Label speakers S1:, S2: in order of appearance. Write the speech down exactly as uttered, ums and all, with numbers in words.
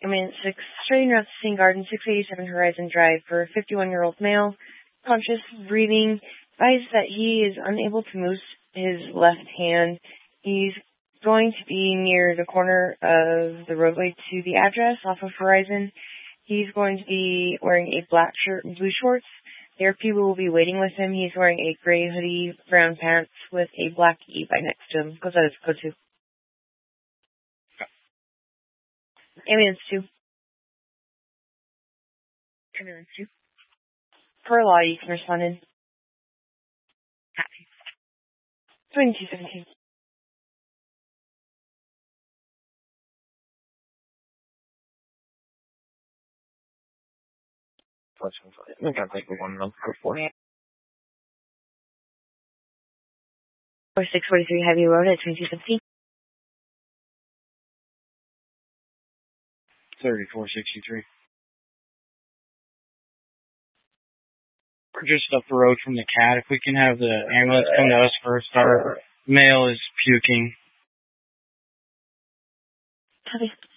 S1: Ambulance six, straighten route to Scene Garden, six eighty-seven Horizon Drive for a fifty-one-year-old male, conscious, breathing, advised that he is unable to move his left hand. He's going to be near the corner of the roadway to the address off of Horizon. He's going to be wearing a black shirt and blue shorts. There, people will be waiting with him. He's wearing a gray hoodie, brown pants with a black e-bike next to him. Goes out his go-to. Ambulance two. Ambulance two. Per law, you can respond in. Happy. twenty-two seventeen.
S2: I'm gonna take the one month before.
S1: Or six forty-three Heavy Road at twenty-two seventeen.
S2: thirty-four sixty-three. We're just up the road from the cat. If we can have the ambulance come to us first. Our male is puking.
S1: Copy.